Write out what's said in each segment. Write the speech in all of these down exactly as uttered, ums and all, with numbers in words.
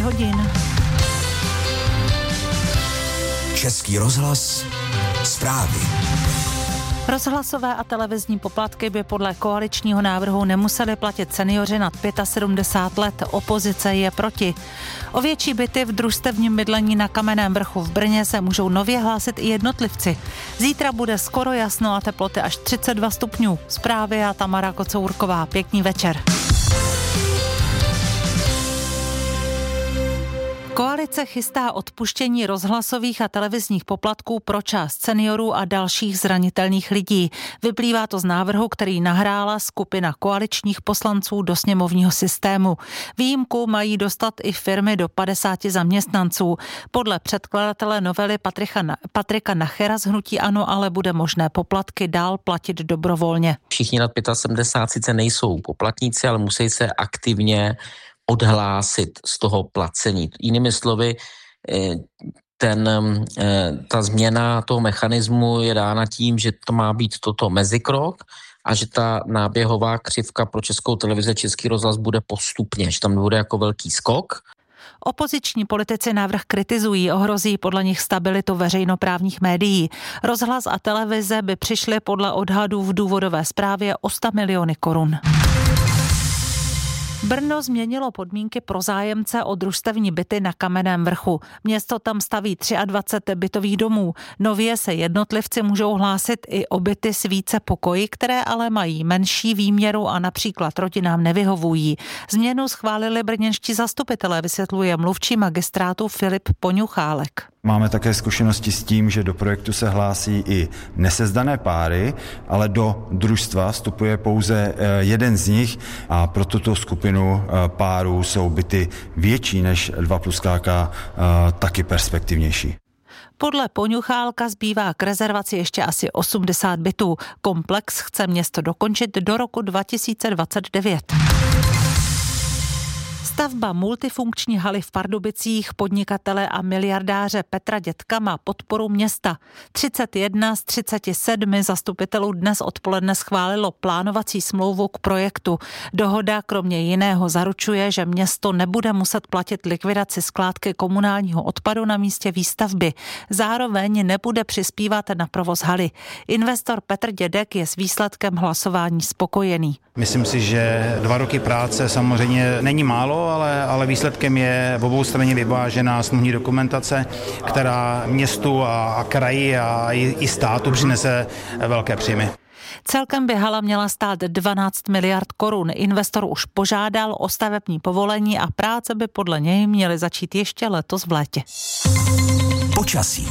hodin. Český rozhlas, zprávy. Rozhlasové a televizní poplatky by podle koaličního návrhu nemuseli platit seniori nad sedmdesát pět let. Opozice je proti. O větší byty v družstevním bydlení na Kamenném Vrchu v Brně se můžou nově hlásit i jednotlivci. Zítra bude skoro jasno a teploty až třicet dva stupňů. Zprávy a Tamara Kocourková. Pěkný večer. Koalice chystá odpuštění rozhlasových a televizních poplatků pro část seniorů a dalších zranitelných lidí. Vyplývá to z návrhu, který nahrála skupina koaličních poslanců do sněmovního systému. Výjimku mají dostat i firmy do padesáti zaměstnanců. Podle předkladatele novely Patrika, Patrika Nachera z hnutí ANO ale bude možné poplatky dál platit dobrovolně. Všichni nad sedmdesát pět sice nejsou poplatníci, ale musí se aktivně odhlásit z toho placení. Jinými slovy, ten, ta změna toho mechanismu je dána tím, že to má být toto mezikrok a že ta náběhová křivka pro Českou televizi, Český rozhlas bude postupně, že tam bude jako velký skok. Opoziční politici návrh kritizují, ohrozí podle nich stabilitu veřejnoprávních médií. Rozhlas a televize by přišly podle odhadů v důvodové zprávě o sto miliony korun. Brno změnilo podmínky pro zájemce o družstevní byty na Kamenném Vrchu. Město tam staví dvacet tři bytových domů. Nově se jednotlivci můžou hlásit i o byty s více pokoji, které ale mají menší výměru a například rodinám nevyhovují. Změnu schválili brněnští zastupitelé, vysvětluje mluvčí magistrátu Filip Poňuchálek. Máme také zkušenosti s tím, že do projektu se hlásí i nesezdané páry, ale do družstva vstupuje pouze jeden z nich a pro tuto skupinu párů jsou byty větší než dva plus K K taky perspektivnější. Podle Poňuchálka zbývá k rezervaci ještě asi osmdesát bytů. Komplex chce město dokončit do roku dva tisíce dvacet devět. Stavba multifunkční haly v Pardubicích podnikatele a miliardáře Petra Dětka má podporu města. třicet jedna z třiceti sedmi zastupitelů dnes odpoledne schválilo plánovací smlouvu k projektu. Dohoda kromě jiného zaručuje, že město nebude muset platit likvidaci skládky komunálního odpadu na místě výstavby. Zároveň nebude přispívat na provoz haly. Investor Petr Dědek je s výsledkem hlasování spokojený. Myslím si, že dva roky práce samozřejmě není málo, ale, ale výsledkem je v obou straně vyvážená smluvní dokumentace, která městu a, a kraji a i, i státu přinese velké příjmy. Celkem by hala měla stát dvanáct miliard korun. Investor už požádal o stavební povolení a práce by podle něj měly začít ještě letos v létě. Počasí.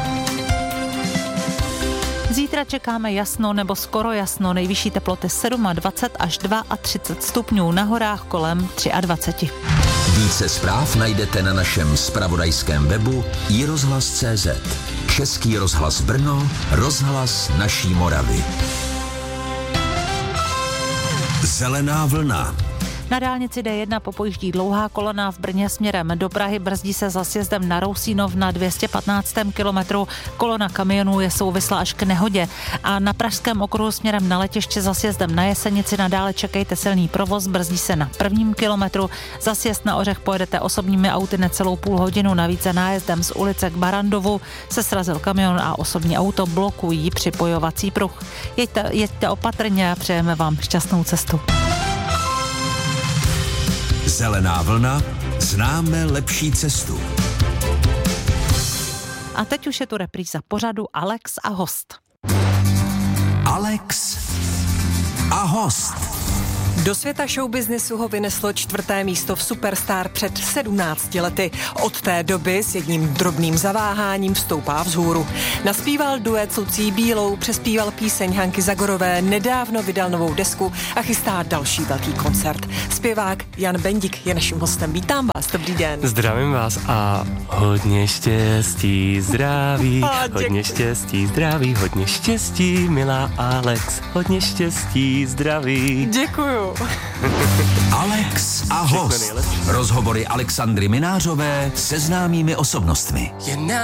Zítra čekáme jasno nebo skoro jasno, nejvyšší teploty dvacet sedm až třicet dva stupňů, na horách kolem dvacet tři. Více zpráv najdete na našem zpravodajském webu i rozhlas tečka cé zet. Český rozhlas Brno, rozhlas naší Moravy. Zelená vlna. Na dálnici D jedna popojíždí dlouhá kolona v Brně směrem do Prahy, brzdí se za sjezdem na Rousínov na dvě stě patnáctém kilometru. Kolona kamionů je souvislá až k nehodě. A na pražském okruhu směrem na letiště za sjezdem na Jesenici nadále čekejte silný provoz, brzdí se na prvním kilometru. Za sjezd na Ořech pojedete osobními auty necelou půl hodinu, navíc za nájezdem z ulice k Barandovu se srazil kamion a osobní auto blokují připojovací pruh. Jeďte, jeďte opatrně a přejeme vám šťastnou cestu. Zelená vlna, známe lepší cestu. A teď už je tu repríza pořadu Alex a host. Alex a host. Do světa showbiznesu ho vyneslo čtvrté místo v Superstar před sedmnácti lety. Od té doby s jedním drobným zaváháním vstoupá vzhůru. Naspíval duet s Lucí Bílou, přespíval píseň Hanky Zagorové, nedávno vydal novou desku a chystá další velký koncert. Zpěvák Jan Bendik je naším hostem. Vítám vás, dobrý den. Zdravím vás a hodně štěstí, zdraví, hodně štěstí, zdraví, hodně štěstí, milá Alex, hodně štěstí, zdraví. Děkuju. Alex a host. Rozhovory Alexandry Minářové se známými osobnostmi.